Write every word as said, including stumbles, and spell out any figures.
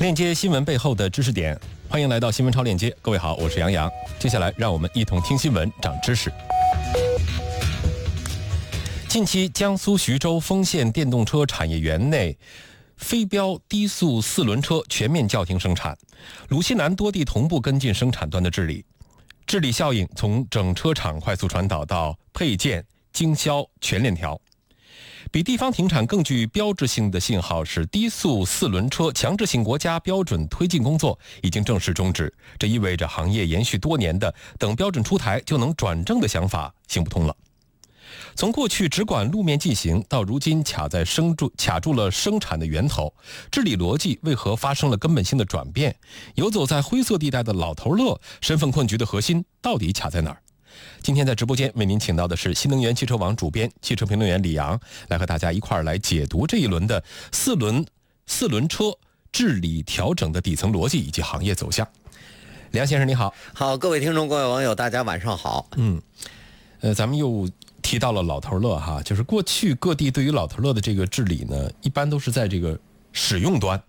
链接新闻背后的知识点，欢迎来到新闻超链接。各位好，我是杨洋。接下来让我们一同听新闻，长知识。近期，江苏徐州丰县电动车产业园内非标低速四轮车全面叫停生产，鲁西南多地同步跟进生产端的治理，治理效应从整车厂快速传导到配件、经销全链条。比地方停产更具标志性的信号是，低速四轮车强制性国家标准推进工作已经正式终止，这意味着行业延续多年的等标准出台就能转正的想法行不通了。从过去只管路面进行，到如今卡在生住卡住了生产的源头，治理逻辑为何发生了根本性的转变？游走在灰色地带的老头乐身份困局的核心到底卡在哪儿？今天在直播间为您请到的是新能源汽车网主编、汽车评论员李阳，来和大家一块儿来解读这一轮的四轮四轮车治理调整的底层逻辑以及行业走向。梁先生你好。 好，各位听众各位网友大家晚上好。 嗯，呃，咱们又提到了老头乐哈，就是过去各地对于老头乐的这个治理呢，一般都是在这个使用端